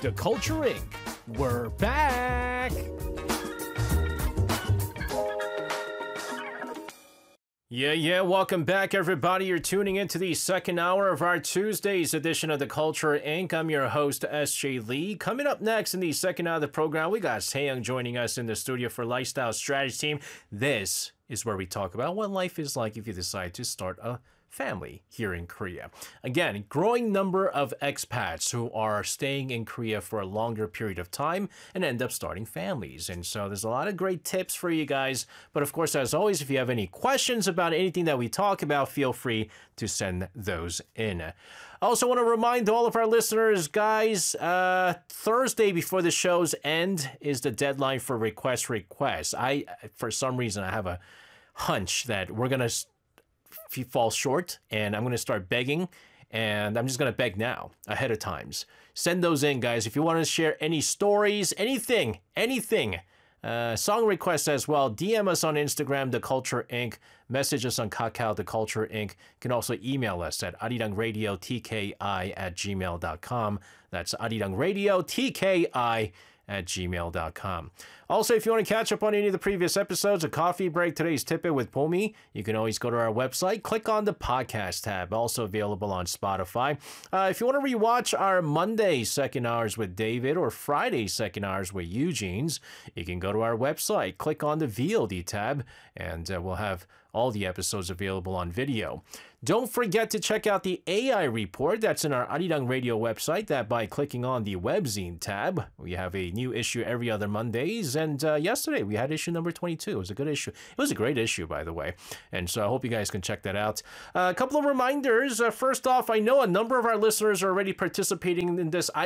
The Culture Inc. We're back! Yeah, welcome back, everybody. You're tuning into the second hour of our Tuesday's edition of The Culture Inc. I'm your host, S.J. Lee. Coming up next in the second hour of the program, we got Taeyong joining us in the studio for Lifestyle Strategy Team. This is where we talk about what life is like if you decide to start a family here in Korea. Again, growing number of expats who are staying in Korea for a longer period of time and end up starting families. And so there's a lot of great tips for you guys. But of course, as always, if you have any questions about anything that we talk about, feel free to send those in. I also want to remind all of our listeners, guys, Thursday before the show's end is the deadline for requests. For some reason, I have a hunch that we're going to fall short, and I'm going to start begging, and I'm just going to beg now ahead of times. Send those in, guys. If you want to share any stories, anything, song requests as well, DM us on Instagram, The Culture Inc. Message us on Kakao, The Culture Inc. You can also email us at arirangradiotki@gmail.com. That's arirangradiotki@gmail.com. Also, if you want to catch up on any of the previous episodes of Coffee Break, Today's Tip It with Pomi, you can always go to our website, click on the podcast tab, also available on Spotify. If you want to rewatch our Monday second hours with David or Friday second hours with Eugene's, you can go to our website, click on the VOD tab, and we'll have all the episodes available on video. Don't forget to check out the AI report that's in our Arirang Radio website, that by clicking on the webzine tab. We have a new issue every other Mondays, and yesterday we had issue number 22. It was a good issue. It was a great issue, by the way, and so I hope you guys can check that out. A couple of reminders. First off, I know a number of our listeners are already participating in this